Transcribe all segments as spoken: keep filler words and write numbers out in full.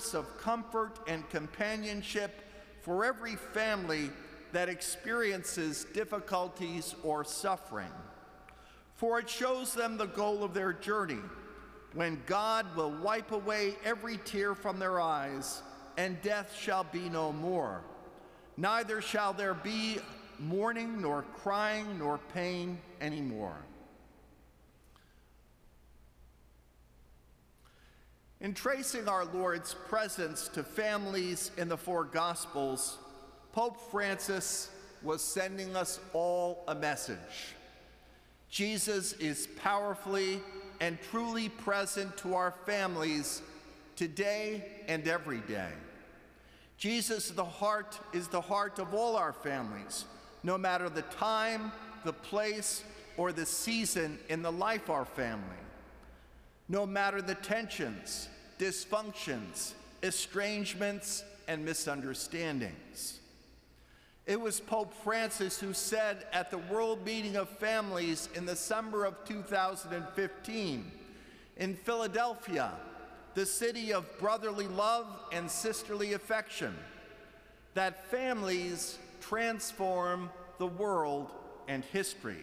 source of comfort and companionship for every family that experiences difficulties or suffering. For it shows them the goal of their journey, when God will wipe away every tear from their eyes, and death shall be no more. Neither shall there be mourning, nor crying, nor pain anymore. In tracing our Lord's presence to families in the four Gospels, Pope Francis was sending us all a message. Jesus is powerfully and truly present to our families today and every day. Jesus, the heart, is the heart of all our families, no matter the time, the place, or the season in the life of our family. No matter the tensions, dysfunctions, estrangements, and misunderstandings. It was Pope Francis who said at the World Meeting of Families in the summer of two thousand fifteen in Philadelphia, the city of brotherly love and sisterly affection, that families transform the world and history.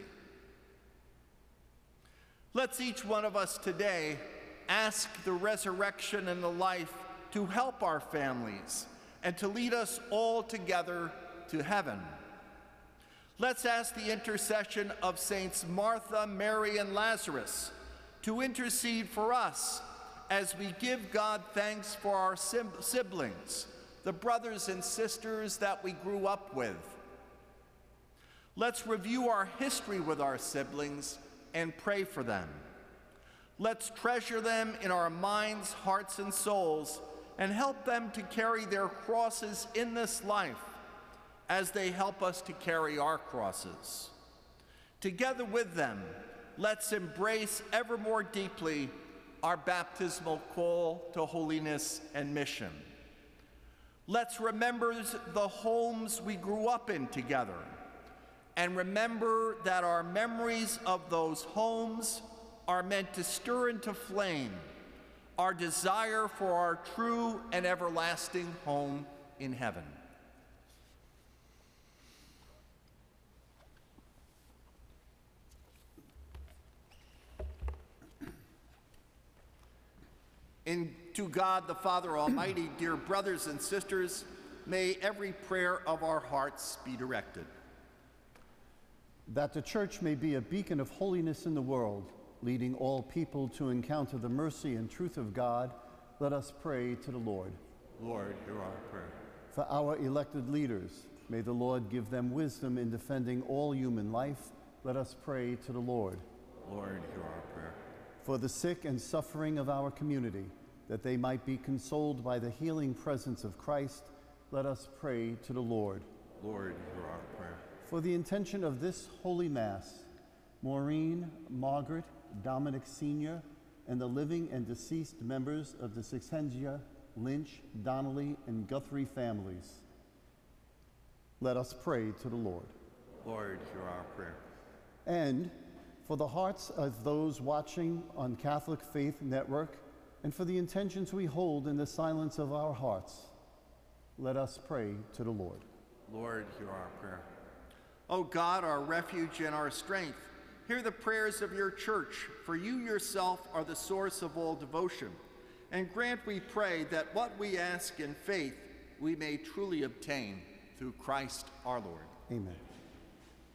Let's each one of us today ask the resurrection and the life to help our families and to lead us all together to heaven. Let's ask the intercession of Saints Martha, Mary, and Lazarus to intercede for us as we give God thanks for our siblings, the brothers and sisters that we grew up with. Let's review our history with our siblings and pray for them. Let's treasure them in our minds, hearts, and souls, and help them to carry their crosses in this life as they help us to carry our crosses. Together with them, let's embrace ever more deeply our baptismal call to holiness and mission. Let's remember the homes we grew up in together, and remember that our memories of those homes are meant to stir into flame our desire for our true and everlasting home in heaven. And to God, the Father Almighty, dear brothers and sisters, may every prayer of our hearts be directed. That the Church may be a beacon of holiness in the world, leading all people to encounter the mercy and truth of God, let us pray to the Lord. Lord, hear our prayer. For our elected leaders, may the Lord give them wisdom in defending all human life, let us pray to the Lord. Lord, hear our prayer. For the sick and suffering of our community, that they might be consoled by the healing presence of Christ, let us pray to the Lord. Lord, hear our prayer. For the intention of this Holy Mass, Maureen, Margaret, Dominic Senior, and the living and deceased members of the Sixhengia, Lynch, Donnelly, and Guthrie families, let us pray to the Lord. Lord, hear our prayer. And for the hearts of those watching on Catholic Faith Network, and for the intentions we hold in the silence of our hearts, let us pray to the Lord. Lord, hear our prayer. O God, our refuge and our strength, hear the prayers of your church, for you yourself are the source of all devotion. And grant, we pray, that what we ask in faith we may truly obtain through Christ our Lord. Amen.